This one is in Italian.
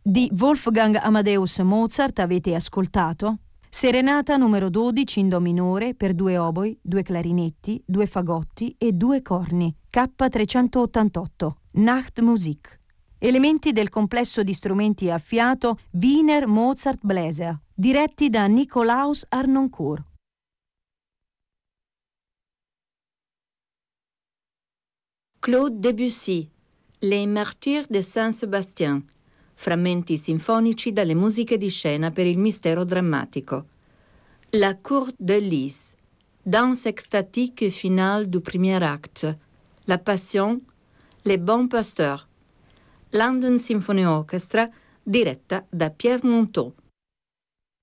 di Wolfgang Amadeus Mozart avete ascoltato Serenata numero 12 in do minore per 2 oboi, 2 clarinetti, 2 fagotti e 2 corni, K388, Nachtmusik. Elementi del complesso di strumenti a fiato Wiener Mozart Bläser, diretti da Nikolaus Harnoncourt. Claude Debussy, Les Martyrs de Saint-Sébastien, frammenti sinfonici dalle musiche di scena per il mistero drammatico. La Cour de Lys, danse extatique et finale du premier acte. La Passion, Les Bons Pasteurs. London Symphony Orchestra, diretta da Pierre Monteux.